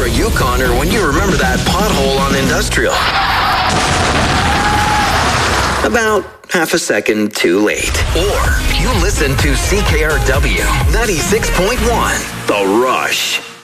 a Yukoner when you remember that pothole on Industrial. About half a second too late. Or you listen to CKRW 96.1, The Rush.